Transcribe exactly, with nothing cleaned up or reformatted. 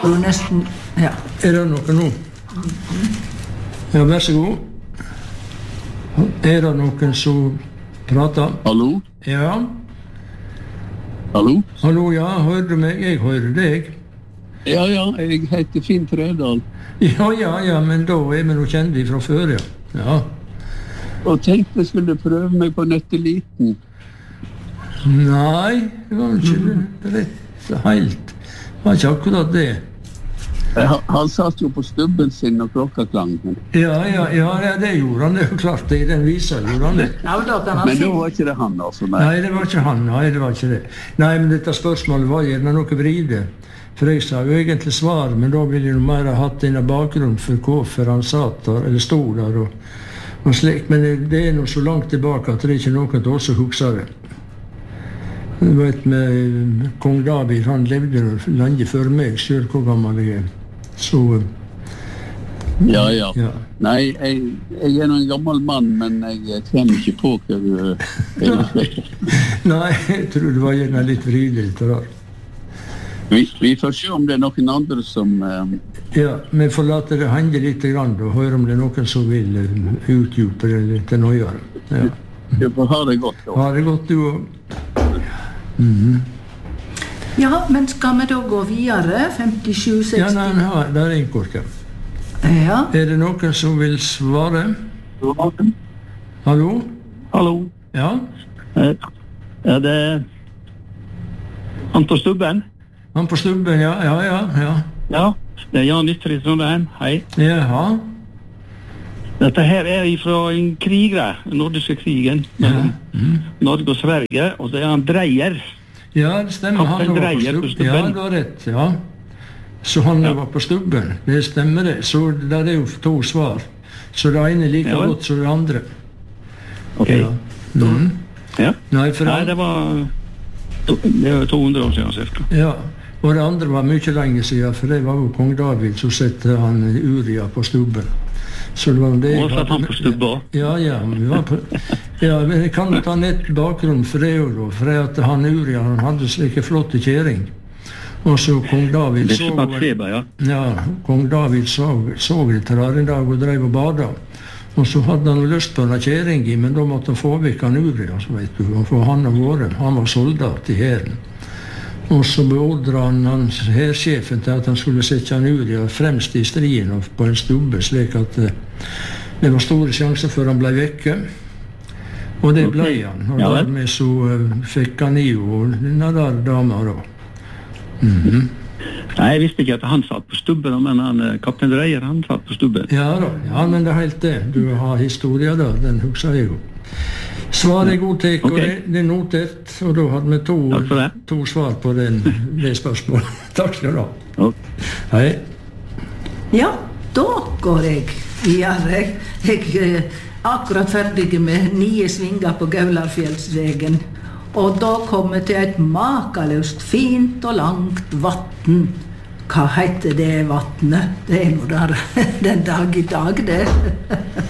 Du nesten, ja. Er det noe nå? Ja, vær så god. Er det noen som prater? Hallo? Ja. Hallo? Hallo, ja, hører du meg? Jeg hører deg. Ja, ja, jeg heter Finn Tredal. Ja, ja, ja, men da er vi noe kjent fra før, ja. Ja. Og tenkte jeg skulle prøve meg på Nøtteliten. Nei, det var ikke rett helt. Det var ikke akkurat det. Han, han satt jo på stubben sin og klokka klang. Ja, ja, ja, det gjorde han, det er jo klart det, i den visa gjorde han det. Ja, men da kan han Men si. da var ikke det han, altså. Nei, Nei, det var ikke han, nei, det var ikke det. Nei, men dette spørsmålet var gjerne noe vride. For jeg sa jo egentlig svar, men da ville jeg jo mer ha hatt en bakgrunn for hvorfor han satt der, eller stod der, og, og slik. Men det, det er noe så langt tilbake at det er ikke noen til oss å huske det. Du vet, med kong David, han levde lenge før meg, selv hvor gammel jeg er. Så, ja, ja. ja. Nei, jeg, jeg er en gammel mann, men jeg kommer ikke på hva du... Nei, jeg tror det var gjerne litt vridig litt der. Vi, vi får se om det er noen andre som... Um... Ja, men får late det henge litt grann, og høre om det er noen som vil utdype det litt nøyere. Ja. Du får ha det godt, da. Ha det godt, du også. Mhm. Ja, men skal vi da gå videre? femtisju seksti? Ja, nei, nei, det er en kort, ja. Ja. Er det noen som vil svare? Hallo? Hallo. Ja? Er det han på stubben? Han på stubben, ja, ja, ja, ja. Ja, det er Jan Ytter i Trondheim. Hei. Jaha. Dette her er fra en krig, den nordiske krigen, mellom mm. Norge og Sverige, og det er han Dreyer. Ja, det stemmer. Han var på stubben. Ja, det var rett, ja. Så han ja. var på stubben. Det stemmer det. Så der er jo to svar. Så det ene er like ja, godt som det andre. Ok. Ja. Mm. Ja. Nei, for Nei, det var, det var to hundre år siden, cirka. Ja, og det andre var mye lenge siden, for det var jo kong David som sette han Uria på stubben. Så det var det og satt han på stubben? Ja, ja, vi var på... Ja, men jeg kan ta nett bakgrunn for det jo, for det at han Uria, han hadde slike flotte kjæring. Og så kong David så... Feber, ja. Ja, kong David så, så det til en dag og drev og bada. Og så hadde han lyst på en kjæring i, men da måtte han få vekk han Uria, så vet du, for han har vært, han var soldat i hæren. Og så beordret han hans hærsjefen til at han skulle sette han Uria fremst i striden på en stubbe, slik at uh, det var store sjanser før han ble vekke. Og det ble han, og ja, dermed så uh, fikk han i og denne der dama da. Mm-hmm. Nei, jeg visste ikke at han satt på stubben, men han, kaptein Dreyer, han satt på stubben. Ja da, ja, men det er helt det. Du har historien da, den husker jeg jo. Svar er god tek, okay. Og det, det er notert, og da hadde vi to, to svar på den, det spørsmålet. Takk skal du ha. Okay. Hei. Ja, da går jeg videre. Jeg er akkurat ferdig med nye svinger på Gaularfjellsvegen. Og da kommer jeg til et makaløst fint og langt vatten. Hva heter det vattnet? Det er nå der den dag i dag, det.